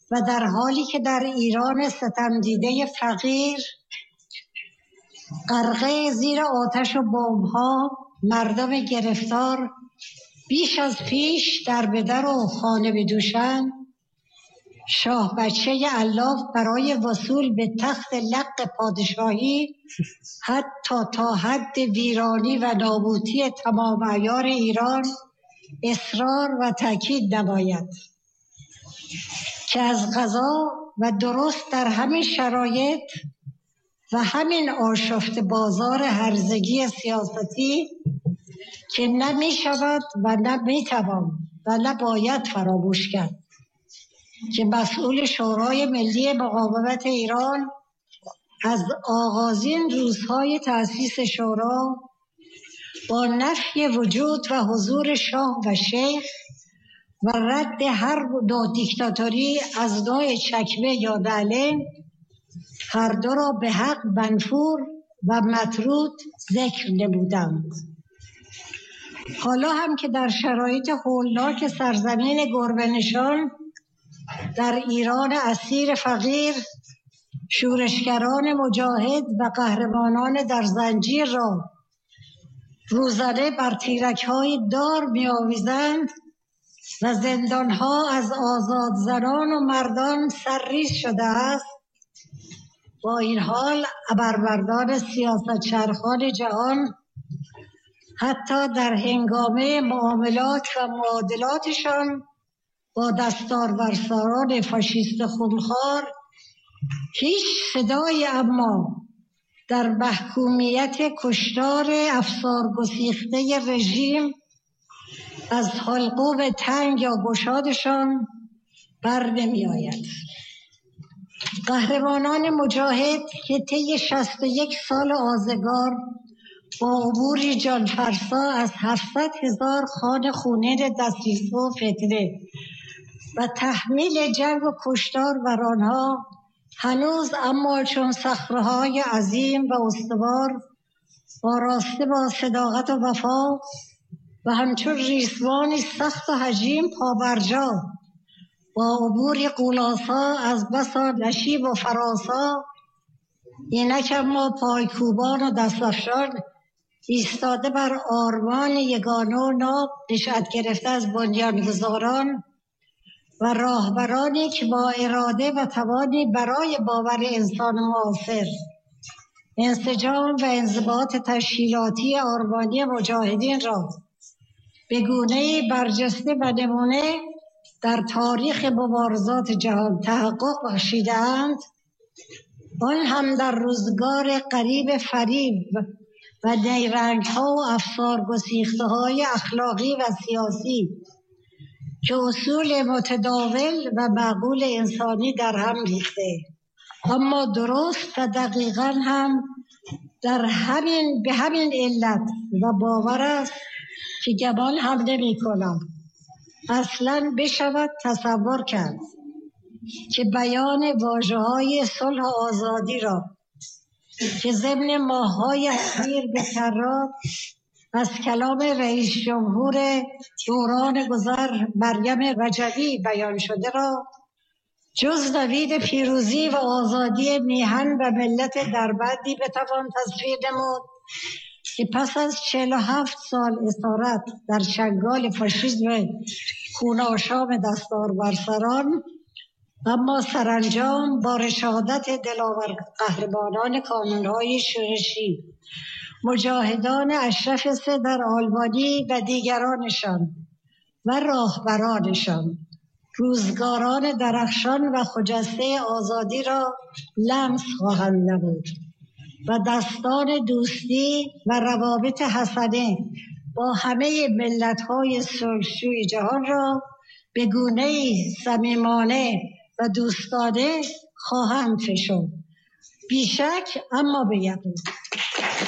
و در حالی که در ایران ستمدیده فقیر غرقه زیر آتش و بمب‌ها مردم گرفتار بیش از پیش در به در و خانه بدوشند، شاه بچه علاف برای وصول به تخت لق پادشاهی حتی تا حد ویرانی و نابودی تمام عیار ایران اصرار و تاکید نماید که از قضا و درست در همین شرایط و همین آشفته بازار هرزگی سیاستی که نه می شود و نه می توان و نه باید فراموش کرد که مسئول شورای ملی مقاومت ایران از آغازین روزهای تأسیس شورا با نفی وجود و حضور شاه و شیخ و رد هر نوع دیکتاتوری از نوع چکمه یا نعلین هر دو را به حق منفور و مطرود ذکر نمودند. حالا هم که در شرایط هولناک سرزمین گربه نشان در ایران اسیر فقیر شورشگران مجاهد و قهرمانان در زنجیر را روزانه بر تیرک‌های دار می‌آویزند و زندان‌ها از آزاد زنان و مردان سرریز شده است، با این حال ابرمردان سیاستچرخان جهان حتی در هنگامه معاملات و معادلاتشان با دستارورسران فاشیست خونخوار هیچ صدای اما در محکومیت کشتار افسار گسیخته رژیم از حلقوم تنگ یا گشادشان بر نمی آید. قهرمانان مجاهد که طی 61 سال آزگار با عبوری جانفرسا از 700,000 خان خونین دسیسه و فتنه و تحمیل جنگ و کشتار بر آنها هنوز اما چون صخره‌های عظیم و استوار آراسته با صداقت و وفا و همچون ریسمانی سخت و حجیم پابرجا با عبوری قولاسا از بسا نشیب و فراسا اینک اما پایکوبان و دستفشان ایستاده بر آرمان یگانه و ناب نشأت گرفته از بنیانگذاران و راهبرانی که با اراده و توانی برای باور انسان معاصر انسجام و انضباط تشکیلاتی آرمانی مجاهدین را به گونه‌ای برجسته و نمونه در تاریخ مبارزات جهان تحقق بخشیده‌اند، آن هم در روزگار قریب فریب و نیرنگ‌ها و افسار گسیخته‌های اخلاقی و سیاسی که اصول متداول و معقول انسانی در هم ریخته، اما درست و دقیقاً هم به همین علت و باور است که گمان هم نمی کنم اصلاً بشود تصور کرد که بیان واژه‌های صلح و آزادی را که ضمن ماه‌های اخیر به کرات از کلام رئیس جمهور دوران گذر مریم رجبی بیان شده را جز نوید پیروزی و آزادی میهن و ملت دربندی بتوان تصویر نمود که پس از 47 سال اسارت در چنگال فاشیسم خون‌آشام دستارورسران اما سرانجام با رشادت دلاور قهرمانان کانون‌های شورشی مجاهدان اشرف سه در آلبانی و دیگرانشان و راهبرانشان روزگاران درخشان و خجسته آزادی را لمس خواهند نمود و دستان دوستی و روابط حسنه با همه ملت‌های صلحجوی جهان را به گونه‌ای صمیمانه و دوستانه خواهند فشرد. بیشک اما به یقین